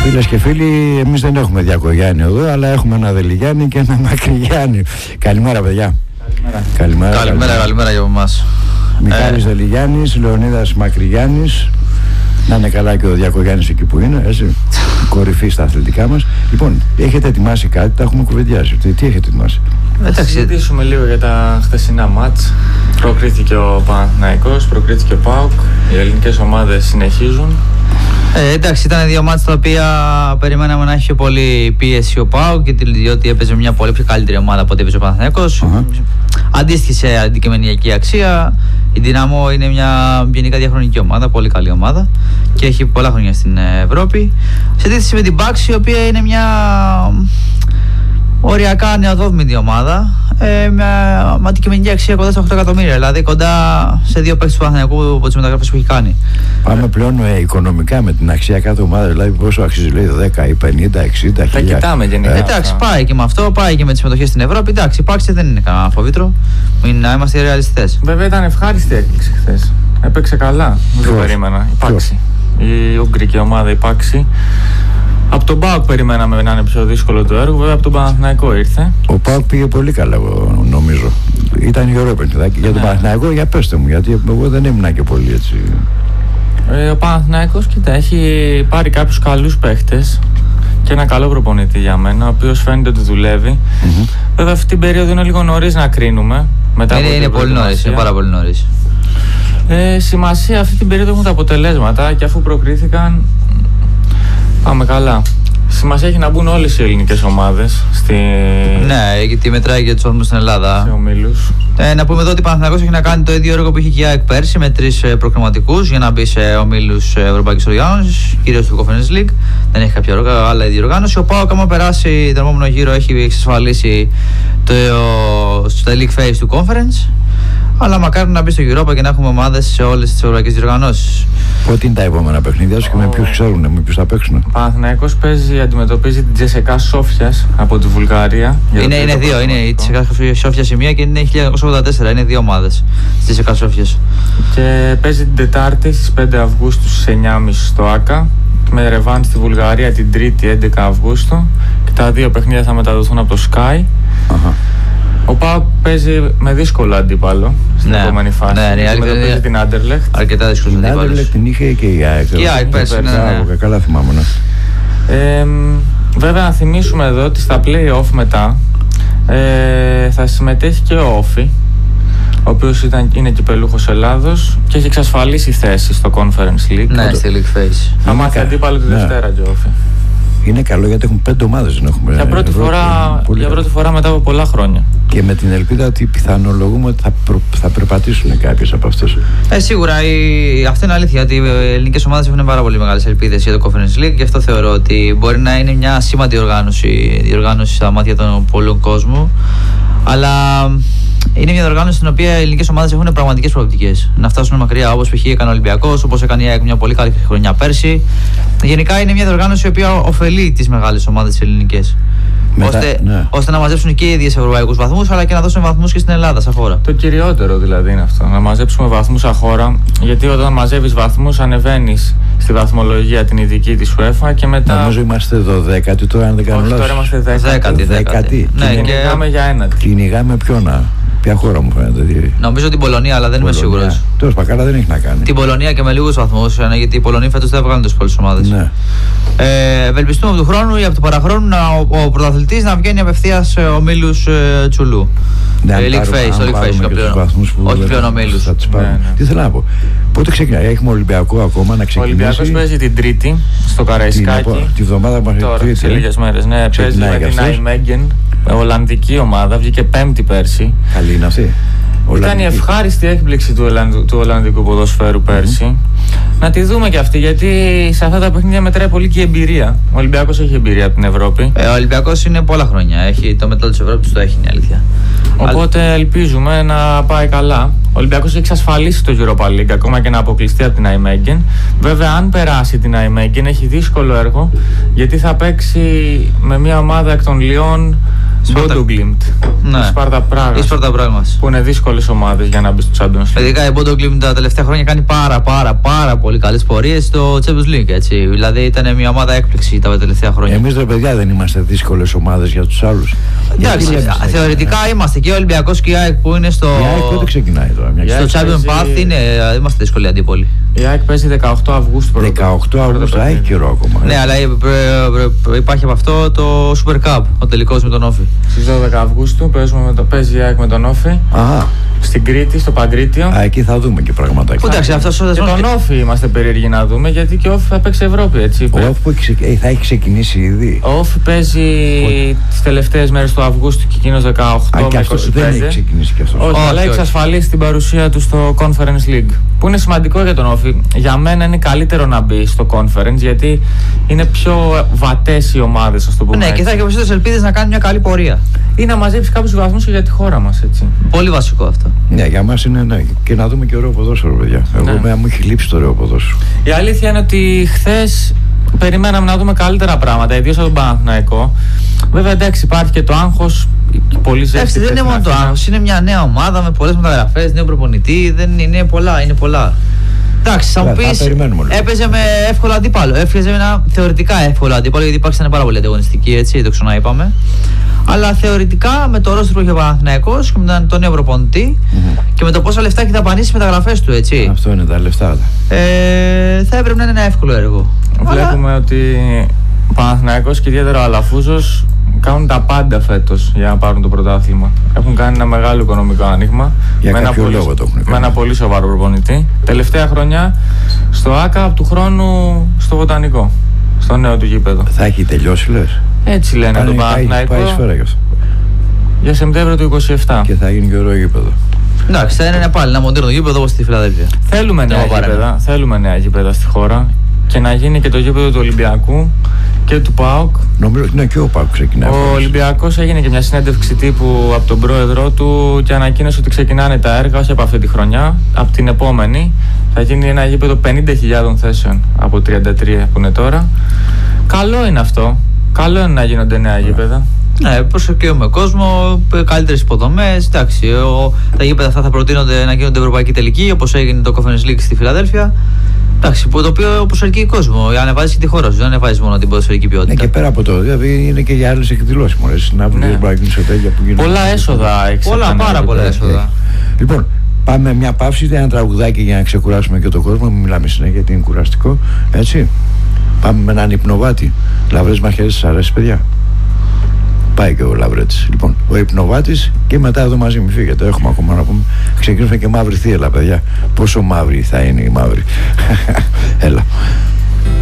Φίλες και φίλοι, εμείς δεν έχουμε Διακογιάννη εδώ, αλλά έχουμε ένα Δελιγιάννη και ένα Μακρυγιάννη. Καλημέρα, παιδιά. Καλημέρα για εμάς. Μιχάλης Δελιγιάννης, Λεωνίδας Μακρυγιάννης. Να είναι καλά και ο Διακογιάννης εκεί που είναι, έτσι. Κορυφή στα αθλητικά μας. Λοιπόν, έχετε ετοιμάσει κάτι, τα έχουμε κουβεντιάσει. Τι έχετε ετοιμάσει? Θα συζητήσουμε λίγο για τα χθεσινά μάτς. Προκρίθηκε ο Παναθηναϊκός, προκρίθηκε ο ΠΑΟΚ. Οι ελληνικές ομάδες συνεχίζουν. Εντάξει, ήταν δύο μάτς τα οποία περιμέναμε να έχει πιο πολύ πίεση ο ΠΑΟΚ, διότι έπαιζε μια πολύ πιο καλύτερη ομάδα από ό,τι έπαιζε ο Παναθηναϊκός. Αντίστοιχη σε αντικειμενική αξία. Η Δυναμό είναι μια γενικά διαχρονική ομάδα, πολύ καλή ομάδα και έχει πολλά χρόνια στην Ευρώπη. Σε αντίθεση με την Πάξη, η οποία είναι μια οριακά νεοδόθμητη ομάδα με αντικειμενική αξία κοντά στα 8 εκατομμύρια, δηλαδή κοντά σε δύο παίκτες του Παναθηναϊκού από τις μεταγραφές που έχει κάνει. Πάμε πλέον οικονομικά με την αξία κάθε ομάδα, δηλαδή πόσο αξίζει, λέει 10 ή 50, 60 Τα κοιτάμε γενικά. Εντάξει, πάει και με αυτό, πάει και με τις συμμετοχές στην Ευρώπη. Εντάξει, η Πάξη δεν είναι κανένα φοβήτρο, να είμαστε ρεαλιστές. Βέβαια ήταν ευχάριστη έκπληξη χθες. Έπαιξε καλά, δεν το περίμενα. Η Πάξη. Η Ουγγρική ομάδα, η Πάξη. Από τον ΠΑΟΚ περιμέναμε να είναι πιο δύσκολο το έργο, βέβαια από τον Παναθηναϊκό ήρθε. Ο ΠΑΟΚ πήγε πολύ καλά, εγώ νομίζω. Ήταν ωραίο παιχνιδάκι. Για τον Παναθηναϊκό, για πέστε μου, γιατί εγώ δεν ήμουν και πολύ έτσι. Ο Παναθηναϊκός, κοίτα, έχει πάρει κάποιους καλούς παίχτες και ένα καλό προπονητή για μένα, ο οποίος φαίνεται ότι δουλεύει. Βέβαια αυτή την περίοδο είναι λίγο νωρίς να κρίνουμε. Είναι πολύ νωρίς, είναι πάρα πολύ νωρίς. Σημασία αυτή την περίοδο έχουν τα αποτελέσματα και αφού προκρίθηκαν, πάμε καλά. Σημασία έχει να μπουν όλες οι ελληνικές ομάδες Ναι, γιατί μετράει και τους βαθμούς στην Ελλάδα. Σε ομίλους. Να πούμε εδώ ότι ο Παναθηναϊκός έχει να κάνει το ίδιο έργο που είχε και η ΑΕΚ πέρσι με 3 προκριματικούς για να μπει σε ομίλους Ευρωπαϊκής Οργάνωσης, κυρίως του Conference League. Δεν έχει κάποια άλλα διοργάνωση. Ο ΠΑΟΚ, άμα περάσει τον επόμενο γύρο, έχει εξασφαλίσει στο League Phase του Conference. Αλλά μακάρι να μπει στο Europa και να έχουμε ομάδες σε όλες τις ευρωπαϊκές διοργανώσεις. Πότε είναι τα επόμενα παιχνίδια σου και με ποιους ξέρουν, με ποιους θα παίξουν? Ο Παναθηναϊκός αντιμετωπίζει την Τζεσεκά Σόφιας από τη Βουλγαρία. Είναι δύο, είναι η Τζεσεκά Σόφιας η μία και είναι 1984, είναι δύο ομάδες της Τζεσεκά Σόφιας. Και παίζει την Τετάρτη στις 5 Αυγούστου στις 9.30 στο ΆΚΑ. Με ρεβάν στη Βουλγαρία την Τρίτη 11 Αυγούστου. Και τα δύο παιχνίδια θα μεταδοθούν από το Sky. Ο ΠΑΟΚ παίζει με δύσκολο αντίπαλο στην επόμενη φάση. Αντιμετωπίζει την Άντερλεχτ. Αρκετά δύσκολο αντίπαλο. Την Άντερλεχτ την είχε και η ΑΕΚ. Και η ΑΕΚ πέρσι, καλά θυμάμαι. Βέβαια να θυμίσουμε εδώ ότι στα play-off μετά θα συμμετέχει και ο Όφι, ο οποίος είναι κυπελούχος Ελλάδος και έχει εξασφαλίσει θέση στο Conference League. Ναι, στη League Phase. Θα μάθει αντίπαλο τη Δευτέρα και ο Όφι. Είναι καλό γιατί έχουν 5 ομάδες. Για πρώτη φορά μετά από πολλά χρόνια. Και με την ελπίδα ότι πιθανολογούμε ότι θα περπατήσουν κάποιες από αυτές. Σίγουρα αυτό είναι αλήθεια. Ότι οι ελληνικές ομάδες έχουν πάρα πολύ μεγάλες ελπίδες για το Conference League και αυτό θεωρώ ότι μπορεί να είναι μια σήμαντη διοργάνωση στα μάτια των πολλών κόσμου. Αλλά είναι μια διοργάνωση στην οποία οι ελληνικές ομάδες έχουν πραγματικές προοπτικές να φτάσουν μακριά, όπως π.χ. έκανε ο Ολυμπιακός, όπως έκανε η ΑΕΚ μια πολύ καλή χρονιά πέρσι. Γενικά είναι μια διοργάνωση η οποία ωφελεί τις μεγάλες ομάδες τις ελληνικές. Ώστε να μαζέψουν και οι ίδιες ευρωπαϊκούς βαθμούς, αλλά και να δώσουν βαθμούς και στην Ελλάδα, σαν χώρα. Το κυριότερο δηλαδή είναι αυτό. Να μαζέψουμε βαθμούς σαν χώρα, γιατί όταν μαζεύεις βαθμούς, ανεβαίνεις στη βαθμολογία την ειδική της UEFA και μετά. Νομίζω είμαστε 12η τώρα, αν δεν κάνω λάθος. Τώρα είμαστε 10η. Ναι, και κυνηγάμε για ένατη. Κυνηγάμε ποιον? Ποια χώρα μου φαίνεται? Νομίζω την Πολωνία, αλλά δεν είμαι σίγουρος. Τώρα Σπακάλα δεν έχει να κάνει. Την Πολωνία και με λίγους βαθμούς, γιατί οι Πολωνοί φέτος δεν έβγαλαν τόσο πολλές ομάδες. Ναι. Ευελπιστούμε από του χρόνου ή από το παραχρόνου ο πρωταθλητής να βγαίνει απευθείας σε ομίλους Τσουλού. League Phase, όχι πλέον ομίλους. Τι θέλω να πω. Πότε ξεκινάει? Έχουμε Ολυμπιακό ακόμα να ξεκινήσει? Ο Ολυμπιακός παίζει την Τρίτη στο Καραϊσκάκι. Τη βδομάδα που τώρα, σε λίγες μέρες. Ναι, παίζει με την Nijmegen. Ολλανδική ομάδα, βγήκε 5η πέρσι. Καλή είναι αυτή. Ήταν η ευχάριστη έκπληξη του Ολλανδικού ποδοσφαίρου πέρσι. Να τη δούμε και αυτή, γιατί σε αυτά τα παιχνίδια μετράει πολύ και η εμπειρία. Ο Ολυμπιακός έχει εμπειρία από την Ευρώπη. Ο Ολυμπιακός είναι πολλά χρόνια. Έχει το μετάλλο της Ευρώπης, το έχει, είναι αλήθεια. Οπότε ελπίζουμε να πάει καλά. Ο Ολυμπιακός έχει εξασφαλίσει το Europa League ακόμα και να αποκλειστεί από την Nijmegen. Βέβαια, αν περάσει την Nijmegen, έχει δύσκολο έργο, γιατί θα παίξει με μια ομάδα εκ των Λιών. Μπόντογκλιμπτ. Ναι. Η Σπάρτα Πράγας. Που είναι δύσκολο δύσκολες ομάδες για να μπει στο Champions League. Ειδικά η Bodo Glimt τα τελευταία χρόνια κάνει πάρα πολύ καλές πορείες στο Champions League. Έτσι. Δηλαδή ήταν μια ομάδα έκπληξη τα τελευταία χρόνια. Εμείς ρε παιδιά δεν είμαστε δύσκολες ομάδες για τους άλλους. Εντάξει, θεωρητικά είμαστε και ο Ολυμπιακός και η ΑΕΚ που είναι στο. Η ΑΕΚ πότε ξεκινάει τώρα? Στο Champions Path είμαστε δύσκολοι αντίπολοι. Η ΑΕΚ παίζει 18 Αυγούστου. 18 Αυγούστου, έχει καιρό ακόμα. Ναι, αλλά υπάρχει από αυτό το Super Cup, ο τελικός με τον Όφη. Στις 12 Αυγούστου παίζει η ΑΕΚ με τον Όφη. Στην Κρήτη, στο Παγκρίτιο. Εκεί θα δούμε και πραγματάκια. Εντάξει, αυτός ο δεσμός. Και τον Όφη είμαστε περίεργοι να δούμε, γιατί και ο Όφη θα παίξει Ευρώπη, έτσι. Ο Όφη που θα έχει ξεκινήσει ήδη. Ο Όφη παίζει τις τελευταίες μέρες του Αυγούστου και εκείνος 18 με 25. Δεν έχει ξεκινήσει και αυτός. Όχι, αλλά έχει εξασφαλίσει την παρουσία του στο Conference League. Που είναι σημαντικό για τον Όφη. Για μένα είναι καλύτερο να μπει στο Conference, γιατί είναι πιο βατές οι ομάδες, ας το πούμε. Ναι, και θα έχει περισσότερες ελπίδες να κάνει μια καλή πορεία. Ή να μαζέψει κάποιους βαθμούς για τη χώρα μας, έτσι. Πολύ βασικό αυτό. Ναι, για μας είναι ναι. Και να δούμε και ωραίο ποδόσφαιρο, παιδιά. Ναι. Εγώ μου έχει λείψει το ωραίο ποδόσφαιρο. Η αλήθεια είναι ότι χθες περιμέναμε να δούμε καλύτερα πράγματα, ιδίως από τον Παναθηναϊκό. Βέβαια, εντάξει, υπάρχει και το άγχος. Πολύ ζέστη. Δεν είναι μόνο το άγχος, είναι μια νέα ομάδα με πολλές μεταγραφές, νέο προπονητή. Είναι πολλά. Εντάξει, θα μου πεις, έπαιζε με εύκολο αντίπαλο. Έπαιζε με ένα θεωρητικά εύκολο αντίπαλο, γιατί υπάρξει πάρα πολύ ανταγωνιστική, έτσι, το ξαναείπαμε. Αλλά θεωρητικά με το ρόστερ που είχε ο Παναθηναϊκός και με τον νέο προπονητή και με το πόσα λεφτά έχει δαπανίσει στις μεταγραφές του, έτσι. Αυτό είναι τα λεφτά. Θα έπρεπε να είναι ένα εύκολο έργο. Βλέπουμε ότι ο Παναθηναϊκός και ιδιαίτερα ο Αλαφούζος κάνουν τα πάντα φέτος για να πάρουν το πρωτάθλημα. Έχουν κάνει ένα μεγάλο οικονομικό άνοιγμα. Για κάποιο λόγο το έχουν κάνει. Με ένα πολύ σοβαρό προπονητή. Τελευταία χρονιά στο ΆΚΑ του χρόνου στο Βοτανικό. Στο νέο του γήπεδο. Θα έχει τελειώσει, λες? Έτσι λένε τον Παναθηναϊκό. Πάει σφαίρα γι' αυτό. Για Σεπτέμβριο του 27. Και θα γίνει και ωραίο γήπεδο. Εντάξει, θα είναι πάλι ένα μοντέρνο γήπεδο όπως στη Φιλαδέλφια. Θέλουμε νέα γήπεδα στη χώρα. Και να γίνει και το γήπεδο του Ολυμπιακού και του ΠΑΟΚ. Νομίζω ότι και ο ΠΑΟΚ ξεκινάει. Ο Ολυμπιακός έγινε και μια συνέντευξη τύπου από τον πρόεδρό του και ανακοίνωσε ότι ξεκινάνε τα έργα, όχι από αυτή τη χρονιά, από την επόμενη. Θα γίνει ένα γήπεδο 50.000 θέσεων από 33 που είναι τώρα. Καλό είναι αυτό. Καλό είναι να γίνονται νέα γήπεδα. Ναι, προσελκύουμε κόσμο, καλύτερες υποδομές. Εντάξει, τα γήπεδα αυτά θα προτείνονται να γίνονται ευρωπαϊκή τελική, όπως έγινε το Conference League στη Φιλαδέλφια. Εντάξει, το οποίο προσελκύει κόσμο. Ανεβάζει και τη χώρα σου, δεν ανεβάζει μόνο την ποδοσφαιρική ποιότητα. Ναι, και πέρα από το, δηλαδή είναι και για άλλες εκδηλώσεις. Να βρουν που γίνονται. Πολλά έσοδα, πάρα πολλά έσοδα. Λοιπόν, πάμε μια παύση, ένα τραγουδάκι για να ξεκουράσουμε και τον κόσμο. Μην μιλάμε συνέχεια γιατί είναι κουραστικό. Έτσι. Πάμε με έναν Υπνοβάτη. Λαβρές Μαχαίρες, σας αρέσει, παιδιά? Πάει και ο Λαβρέτης. Λοιπόν, ο Υπνοβάτης και μετά εδώ μαζί μην φύγετε. Έχουμε ακόμα να πούμε. Ξεκινήσουμε και μαύρη θύελα, παιδιά. Πόσο μαύρη θα είναι η μαύρη. Έλα.